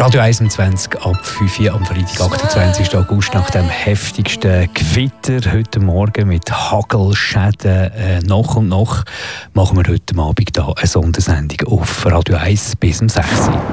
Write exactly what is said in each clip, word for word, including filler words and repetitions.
Radio einundzwanzig ab fünf Uhr am Freitag, achtundzwanzigsten August, nach dem heftigsten Gewitter heute Morgen mit Hagelschäden äh, nach und nach, machen wir heute Abend hier eine Sondersendung auf Radio eins bis um sechs Uhr.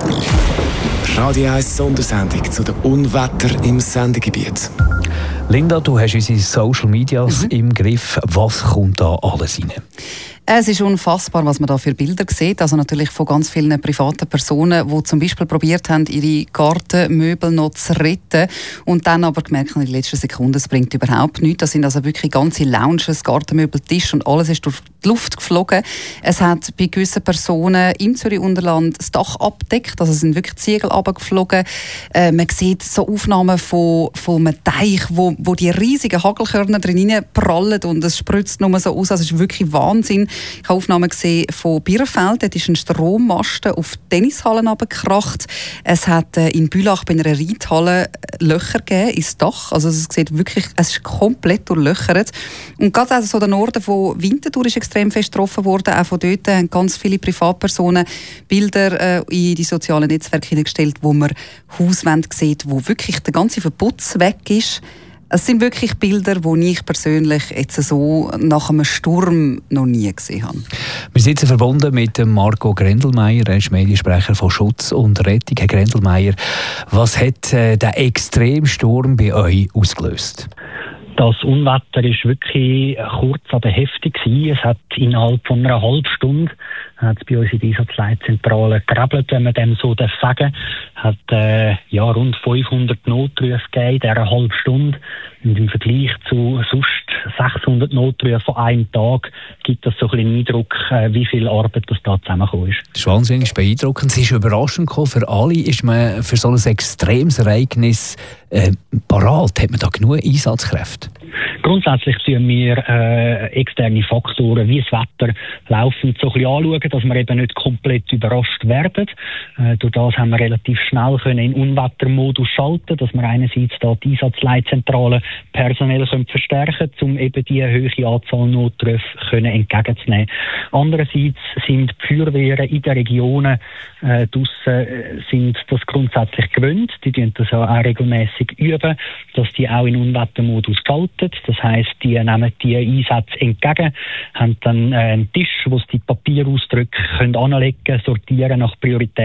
Radio eins Sondersendung zu den Unwettern im Sendegebiet. Linda, du hast unsere Social Medias mhm. im Griff. Was kommt da alles rein? Es ist unfassbar, was man da für Bilder sieht. Also natürlich von ganz vielen privaten Personen, die zum Beispiel probiert haben, ihre Gartenmöbel noch zu retten und dann aber gemerkt haben, in den letzten Sekunden, es bringt überhaupt nichts. Das sind also wirklich ganze Lounges, Gartenmöbel, Tisch und alles ist durch die Luft geflogen. Es hat bei gewissen Personen im Zürich-Unterland das Dach abgedeckt, also es sind wirklich Ziegel runtergeflogen. Äh, man sieht so Aufnahmen von, von einem Teich, wo, wo die riesigen Hagelkörner drin prallen und es spritzt nur so aus, also es ist wirklich Wahnsinn. Ich habe Aufnahmen gesehen von Birrenfeld, dort ist ein Strommasten auf Tennishallen runtergekracht. Es hat äh, in Bülach bei einer Reithalle Löcher gegeben ins Dach, also es sieht wirklich, es ist komplett durchlöchert. Und gerade also so der Norden von Winterthur ist extrem fest getroffen worden, auch von dort haben ganz viele Privatpersonen Bilder äh, in die sozialen Netzwerke hineingestellt, wo man Hauswände sieht, wo wirklich der ganze Verputz weg ist. Es sind wirklich Bilder, die ich persönlich jetzt so nach einem Sturm noch nie gesehen habe. Wir sind jetzt verbunden mit Marco Grendelmeier, er ist Mediensprecher von Schutz und Rettung. Herr Grendelmeier, was hat äh, der Extremsturm bei euch ausgelöst? Das Unwetter war wirklich kurz, aber heftig. Es hat innerhalb von einer halben Stunde hat es bei uns in der Einsatzleitzentrale gerebelt, wenn man dem so sagen darf. Es hat äh, ja, rund fünfhundert Notrufe gegeben in dieser halben Stunde. Und im Vergleich zu sonst sechshundert Notrufen an einem Tag gibt das so ein bisschen Eindruck, äh, wie viel Arbeit das da zusammengekommen ist. Das ist wahnsinnig beeindruckend. Es ist überraschend gekommen für alle. Ist man für so ein extremes Ereignis äh, parat? Hat man da genug Einsatzkräfte? Grundsätzlich sehen wir äh, externe Faktoren wie das Wetter laufend so ein bisschen anschauen, dass wir eben nicht komplett überrascht werden. Äh, durch das haben wir relativ schnell können in Unwettermodus schalten, dass wir einerseits da die Einsatzleitzentrale personell können verstärken können, um eben die hohe Anzahl Notrufe können entgegenzunehmen. Andererseits sind die Feuerwehren in den Regionen äh, draussen, äh, sind das grundsätzlich gewöhnt. Die üben das auch regelmäßig üben, dass die auch in Unwettermodus schalten. Das heisst, die nehmen die Einsätze entgegen, haben dann äh, einen Tisch, wo sie die Papierausdrücke können anlegen, sortieren nach Priorität.